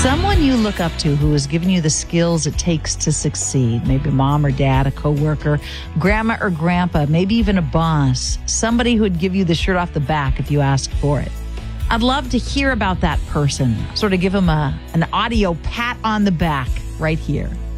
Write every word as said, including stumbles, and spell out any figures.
Someone you look up to who has given you the skills it takes to succeed. Maybe mom or dad, a coworker, grandma or grandpa, maybe even a boss. Somebody who would give you the shirt off the back if you asked for it. I'd love to hear about that person. Sort of give them a, an audio pat on the back right here.